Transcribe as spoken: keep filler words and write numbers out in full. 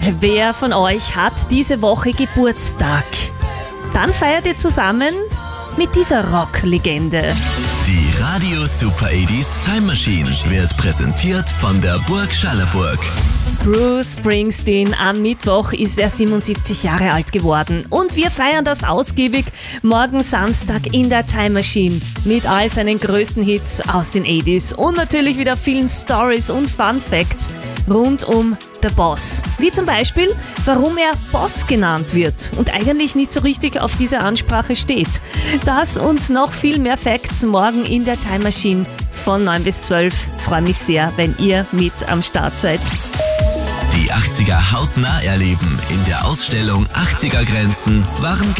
Wer von euch hat diese Woche Geburtstag? Dann feiert ihr zusammen mit dieser Rocklegende. Die Radio Super achtziger Time Machine wird präsentiert von der Burg Schallerburg. Bruce Springsteen, am Mittwoch ist er siebenundsiebzig Jahre alt geworden. Und wir feiern das ausgiebig morgen Samstag in der Time Machine mit all seinen größten Hits aus den achtziger und natürlich wieder vielen Stories und Fun Facts rund um The Boss. Wie zum Beispiel, warum er Boss genannt wird und eigentlich nicht so richtig auf diese Ansprache steht. Das und noch viel mehr Facts morgen in der Time Machine von neun bis zwölf. Freue mich sehr, wenn ihr mit am Start seid. Die achtziger hautnah erleben in der Ausstellung achtziger Grenzen waren